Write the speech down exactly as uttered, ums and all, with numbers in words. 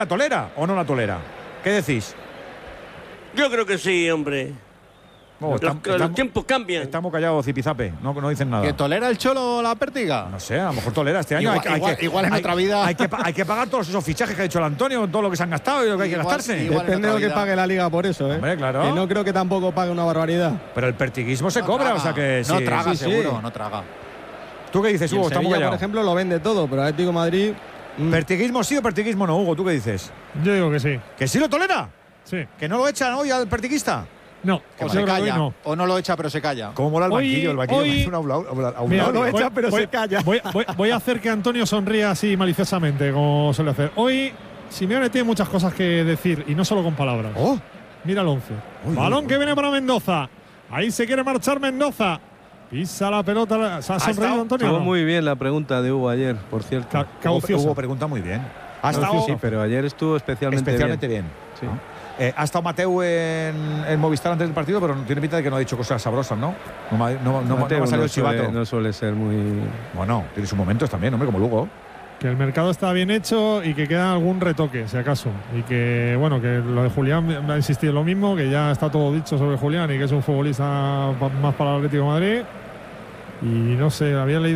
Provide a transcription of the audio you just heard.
¿La tolera o no la tolera? ¿Qué decís? Yo creo que sí, hombre. Oh, los, estamos, los tiempos cambian. Estamos callados, Zipizape. No, no dicen nada. ¿Que tolera el Cholo la pértiga? No sé, a lo mejor tolera este año. Igual, hay, igual, hay que, igual en hay, otra vida. Hay que, hay que pagar todos esos fichajes que ha hecho el Antonio, todo lo que se han gastado y lo que hay que Igual, gastarse. igual. Depende de lo que vida. pague la Liga por eso, ¿eh? Hombre, claro. Que no creo que tampoco pague una barbaridad. Pero el pertiguismo se No cobra, traga, o sea que No sí. traga, Sí, sí. seguro, no traga. ¿Tú qué dices, Y el Hugo? Estamos Sevilla, callados. por ejemplo, lo vende todo, pero Atlético de Madrid… mm, ¿Pertiguismo sí o pertiguismo no, Hugo? ¿Tú qué dices? Yo digo que sí. ¿Que sí lo tolera? Sí. ¿Que no lo echan hoy al pertiguista? No. O yo se creo que hoy calla, no. o no lo echa, pero se calla. ¿Cómo mola el Hoy- banquillo? El banquillo hoy- parece un aula, aula, aula- Mira, aula. lo echa, pero voy, se calla. Voy, voy- voy a hacer que Antonio sonría así maliciosamente, como suele hacer. Hoy Simeone tiene muchas cosas que decir y no solo con palabras. Oh, Mira el once. Uy, Balón uy, que uy. viene para Mendoza. Ahí se quiere marchar Mendoza. Pisa la pelota. ¿Se ha sonreído estado- Antonio? Estuvo ¿no? muy bien la pregunta de Hugo ayer, por cierto. Ca- Hugo, Cauciosa. Hugo pregunta muy bien. Ha No, estado sí, sí, pero ayer estuvo especialmente, especialmente bien. bien. Sí. ¿no? Eh, ha estado Mateu en, en Movistar antes del partido, pero no tiene pinta de que no ha dicho cosas sabrosas, ¿no? No, me ha- no, no, no me Mateo ha salido no el chivato. suele, no suele ser muy… Bueno, tiene sus momentos también, hombre, como Lugo. Que el mercado está bien hecho y que queda algún retoque, si acaso. Y que, bueno, que lo de Julián me ha insistido lo mismo, que ya está todo dicho sobre Julián y que es un futbolista pa- más para el Atlético de Madrid. Y no sé, había leído